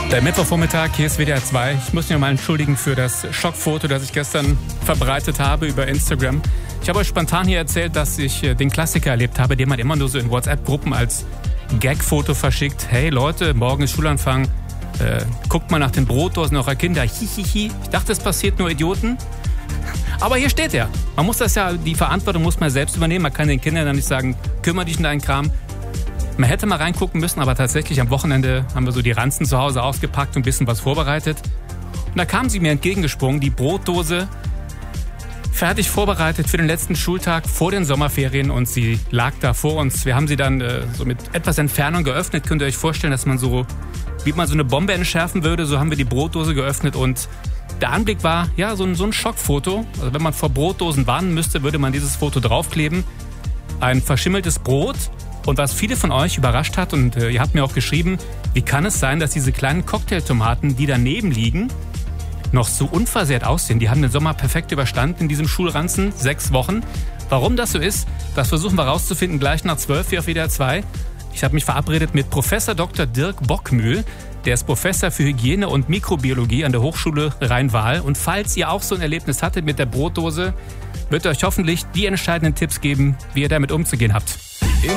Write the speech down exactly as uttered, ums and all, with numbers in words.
Der Mittwochvormittag, hier ist W D R zwei. Ich muss mich mal entschuldigen für das Schockfoto, das ich gestern verbreitet habe über Instagram. Ich habe euch spontan hier erzählt, dass ich den Klassiker erlebt habe, den man immer nur so in WhatsApp-Gruppen als Gag-Foto verschickt. Hey Leute, morgen ist Schulanfang. Äh, guckt mal nach den Brotdosen eurer Kinder. Hihihi. Ich dachte, es passiert nur Idioten. Aber hier steht er. Man muss das ja, die Verantwortung muss man selbst übernehmen. Man kann den Kindern dann nicht sagen, kümmere dich um deinen Kram. Man hätte mal reingucken müssen, aber tatsächlich am Wochenende haben wir so die Ranzen zu Hause ausgepackt und ein bisschen was vorbereitet. Und da kam sie mir entgegengesprungen, die Brotdose, fertig vorbereitet für den letzten Schultag vor den Sommerferien, und sie lag da vor uns. Wir haben sie dann äh, so mit etwas Entfernung geöffnet. Könnt ihr euch vorstellen, dass man so, wie man so eine Bombe entschärfen würde, so haben wir die Brotdose geöffnet, und der Anblick war ja so ein, so ein Schockfoto. Also wenn man vor Brotdosen warnen müsste, würde man dieses Foto draufkleben. Ein verschimmeltes Brot. Und was viele von euch überrascht hat, und äh, ihr habt mir auch geschrieben, wie kann es sein, dass diese kleinen Cocktailtomaten, die daneben liegen, noch so unversehrt aussehen? Die haben den Sommer perfekt überstanden in diesem Schulranzen, sechs Wochen. Warum das so ist, das versuchen wir rauszufinden gleich nach zwölf hier auf W D R zwei. Ich habe mich verabredet mit Professor Doktor Dirk Bockmühl. Der ist Professor für Hygiene und Mikrobiologie an der Hochschule Rhein-Waal. Und falls ihr auch so ein Erlebnis hattet mit der Brotdose, wird er euch hoffentlich die entscheidenden Tipps geben, wie ihr damit umzugehen habt.